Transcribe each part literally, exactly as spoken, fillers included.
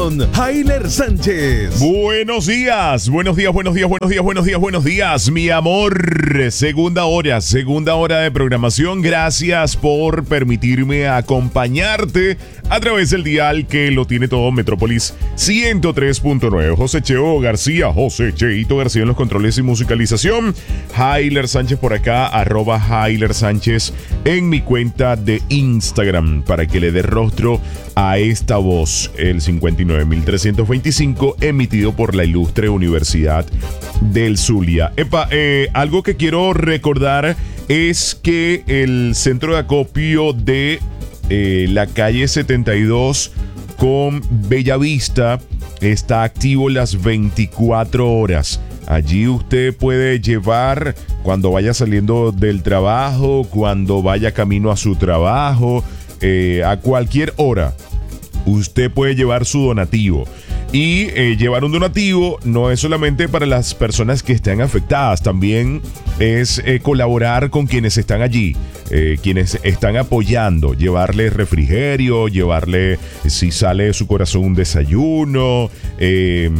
con Hailer Sánchez. Buenos días, buenos días, buenos días, buenos días, buenos días, buenos días, mi amor. Segunda hora, segunda hora de programación. Gracias por permitirme acompañarte a través del dial que lo tiene todo Metrópolis ciento tres punto nueve. José Cheo García, José Cheito García en los controles y musicalización. Hailer Sánchez por acá, arroba Hailer Sánchez en mi cuenta de Instagram para que le dé rostro a esta voz, el cincuenta y nueve mil trescientos veinticinco, emitido por la ilustre Universidad del Zulia. Epa, eh, algo que quiero recordar es que el centro de acopio de eh, la calle setenta y dos con Bellavista está activo las veinticuatro horas. Allí usted puede llevar cuando vaya saliendo del trabajo, cuando vaya camino a su trabajo, eh, a cualquier hora. Usted puede llevar su donativo. Y eh, llevar un donativo no es solamente para las personas que están afectadas, también es eh, colaborar con quienes están allí, eh, quienes están apoyando, llevarle refrigerio, llevarle, si sale de su corazón, un desayuno, eh,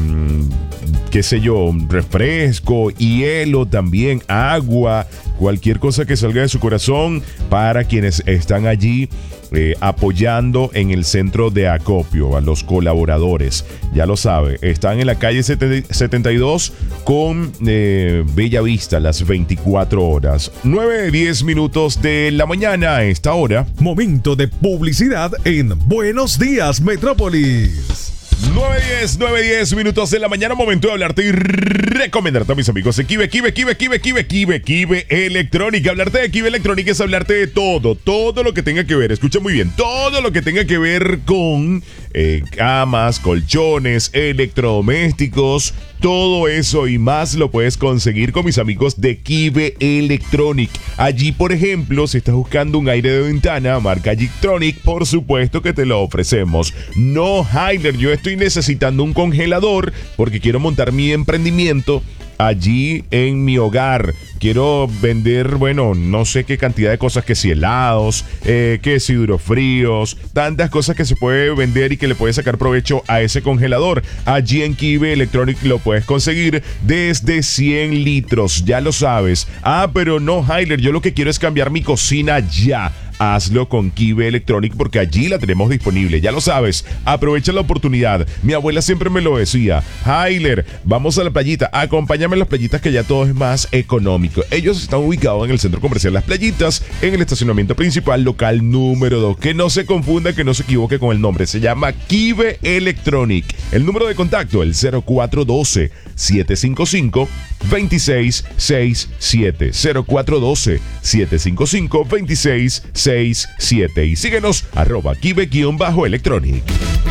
qué sé yo, un refresco, hielo también, agua, cualquier cosa que salga de su corazón para quienes están allí Eh, apoyando en el centro de acopio a los colaboradores. Ya lo sabe, están en la calle setenta y dos con eh, Bellavista las veinticuatro horas. nueve diez minutos de la mañana a esta hora. Momento de publicidad en Buenos Días Metrópolis. nueve diez, nueve diez minutos de la mañana, momento de hablarte y recomendarte a mis amigos de Kive, Kive, Kive, Kive, Kive, Kive, Kive Electrónica. Hablarte de Kive Electrónica es hablarte de todo, todo lo que tenga que ver, escucha muy bien, todo lo que tenga que ver con eh, camas, colchones, electrodomésticos, todo eso y más lo puedes conseguir con mis amigos de Kive Electronic. Allí, por ejemplo, si estás buscando un aire de ventana, marca Gictronic, por supuesto que te lo ofrecemos. No, Hailer, yo estoy necesitando un congelador porque quiero montar mi emprendimiento allí en mi hogar. Quiero vender, bueno, no sé qué cantidad de cosas, que si helados, eh, que si durofríos, tantas cosas que se puede vender y que le puedes sacar provecho a ese congelador. Allí en Kive Electronic lo puedes conseguir desde cien litros, ya lo sabes. Ah, pero no, Hailer, yo lo que quiero es cambiar mi cocina ya. Hazlo con Kive Electronic porque allí la tenemos disponible, ya lo sabes. Aprovecha la oportunidad. Mi abuela siempre me lo decía: Hailer, vamos a la playita, acompáñame a las playitas que ya todo es más económico. Ellos están ubicados en el centro comercial Las Playitas, en el estacionamiento principal, local número dos. Que no se confunda, que no se equivoque con el nombre. Se llama Kive Electronic. El número de contacto, el cero cuatro uno dos, siete cinco cinco, dos seis seis siete. cero cuatro uno dos, siete cinco cinco, dos seis seis siete. Y síguenos, arroba Kive-Electronic.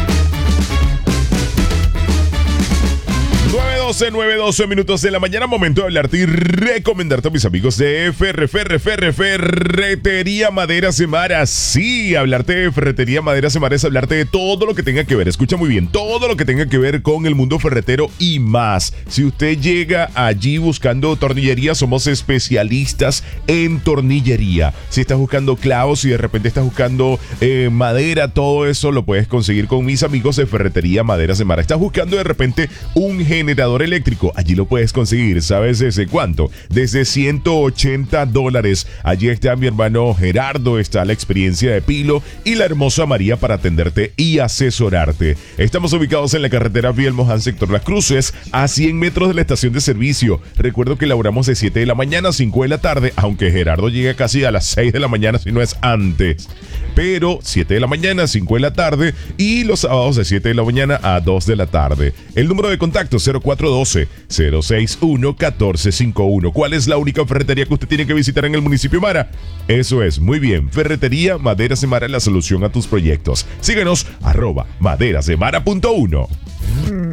nueve doce minutos de la mañana, momento de hablarte y recomendarte a mis amigos de Ferre, Ferre, Ferre, Ferretería Madera Semara. Sí, hablarte de Ferretería Madera Semara es hablarte de todo lo que tenga que ver, escucha muy bien, todo lo que tenga que ver con el mundo ferretero y más. Si usted llega allí buscando tornillería, somos especialistas en tornillería. Si estás buscando clavos, si de repente estás buscando eh, madera, todo eso lo puedes conseguir con mis amigos de Ferretería Madera Semara. Estás buscando de repente un generador eléctrico, allí lo puedes conseguir. ¿Sabes desde cuánto? Desde ciento ochenta dólares. Allí está mi hermano Gerardo, está la experiencia de Pilo y la hermosa María para atenderte y asesorarte. Estamos ubicados en la carretera Vielmoján, sector Las Cruces, a cien metros de la estación de servicio. Recuerdo que laboramos de siete de la mañana a cinco de la tarde, aunque Gerardo llega casi a las seis de la mañana, si no es antes. Pero siete de la mañana, cinco de la tarde, y los sábados de siete de la mañana a dos de la tarde. El número de contacto cero cuatro uno dos, cero seis uno, uno cuatro cinco uno. ¿Cuál es la única ferretería que usted tiene que visitar en el municipio Mara? Eso es, muy bien, Ferretería Madera Semara, la solución a tus proyectos. Síguenos, arroba maderasemara punto uno.